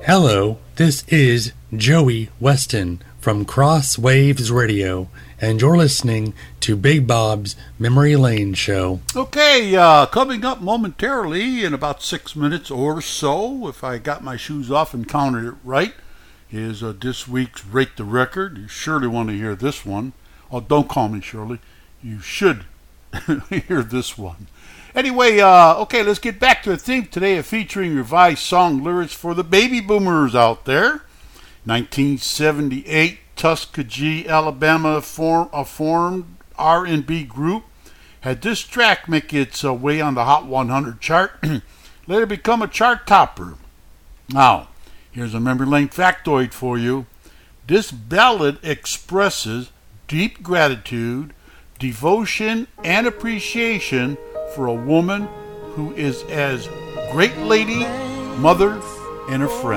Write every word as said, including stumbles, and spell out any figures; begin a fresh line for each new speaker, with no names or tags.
Hello, this is Joey Weston from Cross Waves Radio, and you're listening to Big Bob's Memory Lane Show.
Okay, uh, coming up momentarily in about six minutes or so, if I got my shoes off and counted it right, is uh, this week's Rate the Record. You surely want to hear this one. Oh, don't call me Shirley. You should hear this one. Anyway, uh, okay, let's get back to the theme today of featuring revised song lyrics for the baby boomers out there. nineteen seventy-eight, Tuskegee, Alabama form, a formed R and B group had this track make its uh, way on the Hot one hundred chart. Let it become a chart topper. Now, here's a memory lane factoid for you. This ballad expresses deep gratitude, devotion, and appreciation for a woman who is as great lady, mother, and a friend.